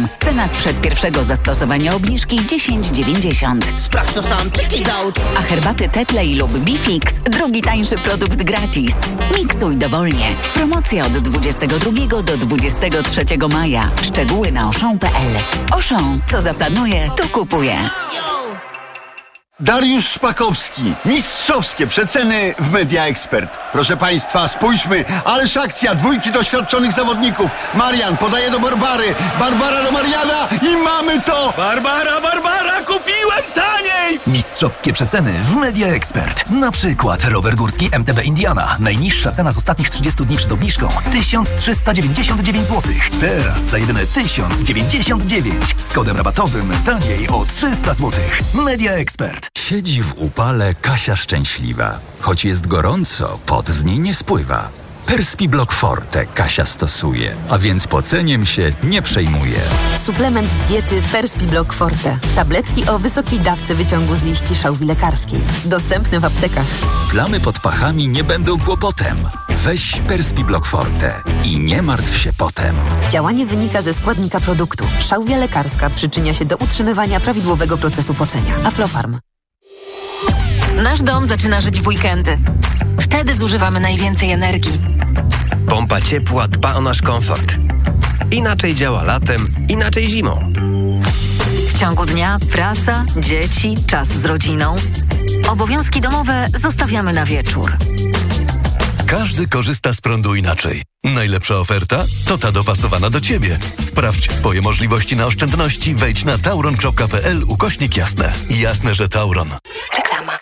Cena sprzed pierwszego zastosowania obniżki 10,90. Sprawdź to sam, check it out. A herbaty Tetley lub Bifix, drugi tańszy produkt gratis. Miksuj dowolnie. Promocja od 22 do 23 maja. Szczegóły na auchan.pl. Auchan, co zaplanuje, to kupuje. Dariusz Szpakowski. Mistrzowskie przeceny w Media Expert. Proszę Państwa, spójrzmy. Ależ akcja. Dwójki doświadczonych zawodników. Marian podaje do Barbary. Barbara do Mariana i mamy to! Barbara, kupiłem taniej! Mistrzowskie przeceny w Media Expert. Na przykład rower górski MTB Indiana. Najniższa cena z ostatnich 30 dni przed obniżką 1399 zł. Teraz za jedyne 1099. Z kodem rabatowym taniej o 300 zł. Media Expert. Siedzi w upale Kasia szczęśliwa. Choć jest gorąco, pot z niej nie spływa. Perspiblock Forte Kasia stosuje, a więc poceniem się nie przejmuje. Suplement diety Perspiblock Forte. Tabletki o wysokiej dawce wyciągu z liści szałwi lekarskiej. Dostępne w aptekach. Plamy pod pachami nie będą kłopotem. Weź Perspiblock Forte i nie martw się potem. Działanie wynika ze składnika produktu. Szałwia lekarska przyczynia się do utrzymywania prawidłowego procesu pocenia. Aflofarm. Nasz dom zaczyna żyć w weekendy. Wtedy zużywamy najwięcej energii. Pompa ciepła dba o nasz komfort. Inaczej działa latem, inaczej zimą. W ciągu dnia praca, dzieci, czas z rodziną. Obowiązki domowe zostawiamy na wieczór. Każdy korzysta z prądu inaczej. Najlepsza oferta to ta dopasowana do Ciebie. Sprawdź swoje możliwości na oszczędności. Wejdź na tauron.pl/jasne. Jasne, że Tauron. Reklama.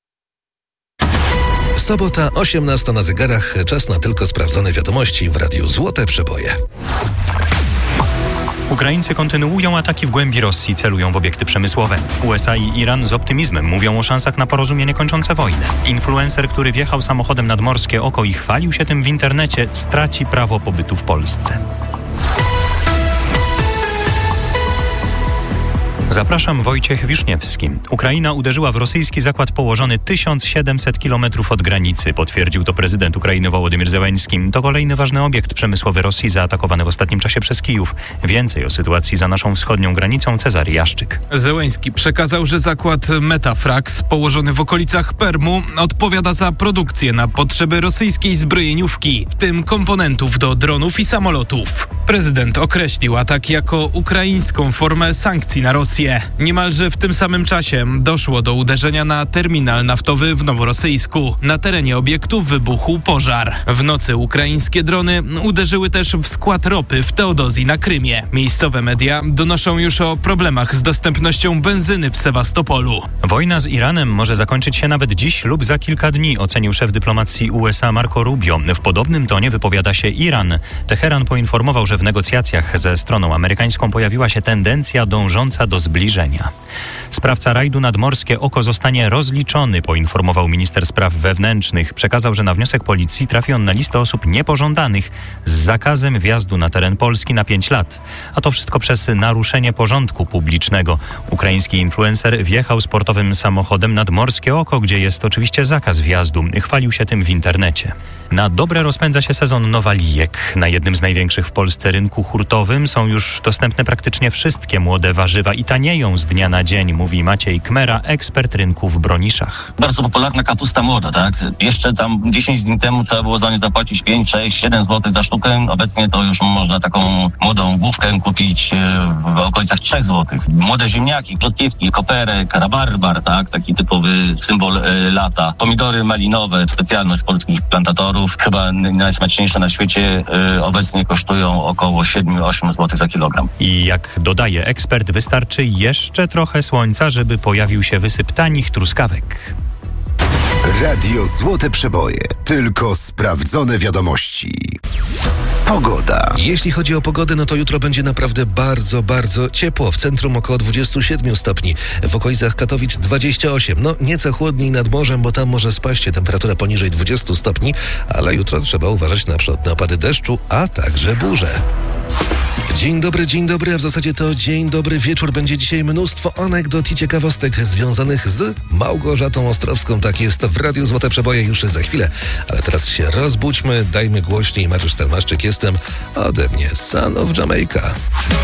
Sobota, 18 na zegarach. Czas na tylko sprawdzone wiadomości w Radiu Złote Przeboje. Ukraińcy kontynuują ataki w głębi Rosji, celują w obiekty przemysłowe. USA i Iran z optymizmem mówią o szansach na porozumienie kończące wojnę. Influencer, który wjechał samochodem nad Morskie Oko i chwalił się tym w internecie, straci prawo pobytu w Polsce. Zapraszam, Wojciech Wiszniewski. Ukraina uderzyła w rosyjski zakład położony 1700 km od granicy, potwierdził to prezydent Ukrainy Wołodymyr Zełenski. To kolejny ważny obiekt przemysłowy Rosji zaatakowany w ostatnim czasie przez Kijów. Więcej o sytuacji za naszą wschodnią granicą Cezary Jaszczyk. Zełenski przekazał, że zakład Metafrax położony w okolicach Permu odpowiada za produkcję na potrzeby rosyjskiej zbrojeniówki, w tym komponentów do dronów i samolotów. Prezydent określił atak jako ukraińską formę sankcji na Rosję. Niemalże w tym samym czasie doszło do uderzenia na terminal naftowy w Noworosyjsku. Na terenie obiektu wybuchł pożar. W nocy ukraińskie drony uderzyły też w skład ropy w Teodozji na Krymie. Miejscowe media donoszą już o problemach z dostępnością benzyny w Sewastopolu. Wojna z Iranem może zakończyć się nawet dziś lub za kilka dni, ocenił szef dyplomacji USA Marco Rubio. W podobnym tonie wypowiada się Iran. Teheran poinformował, że w negocjacjach ze stroną amerykańską pojawiła się tendencja dążąca do zbliżenia. Sprawca rajdu nad Morskie Oko zostanie rozliczony, poinformował minister spraw wewnętrznych. Przekazał, że na wniosek policji trafi on na listę osób niepożądanych z zakazem wjazdu na teren Polski na 5 lat. A to wszystko przez naruszenie porządku publicznego. Ukraiński influencer wjechał sportowym samochodem nad Morskie Oko, gdzie jest oczywiście zakaz wjazdu. Chwalił się tym w internecie. Na dobre rozpędza się sezon nowalijek. Na jednym z największych w Polsce rynku hurtowym są już dostępne praktycznie wszystkie młode warzywa i tanieją z dnia na dzień, mówi Maciej Kmera, ekspert rynku w Broniszach. Bardzo popularna kapusta młoda, tak? Jeszcze tam 10 dni temu trzeba było za nie zapłacić 5, 6, 7 zł za sztukę. Obecnie to już można taką młodą główkę kupić w okolicach 3 zł. Młode ziemniaki, rzodkiewki, koperek, rabarbar, tak? Taki typowy symbol lata. Pomidory malinowe, specjalność polskich plantatorów. Chyba najsmaczniejsze na świecie, obecnie kosztują około 7-8 zł za kilogram. I jak dodaje ekspert, wystarczy jeszcze trochę słońca, żeby pojawił się wysyp tanich truskawek. Radio Złote Przeboje. Tylko sprawdzone wiadomości. Pogoda. Jeśli chodzi o pogodę, no to jutro będzie naprawdę bardzo, bardzo ciepło. W centrum około 27 stopni, w okolicach Katowic 28. No nieco chłodniej nad morzem, bo tam może spaść temperatura poniżej 20 stopni, ale jutro trzeba uważać na przelotne opady deszczu, a także burze. Dzień dobry, a w zasadzie to dzień dobry wieczór. Będzie dzisiaj mnóstwo anegdot i ciekawostek związanych z Małgorzatą Ostrowską. Tak jest w Radiu Złote Przeboje już za chwilę. Ale teraz się rozbudźmy, dajmy głośniej. Mariusz Stelmaszczyk jestem, ode mnie Son of Jamaica.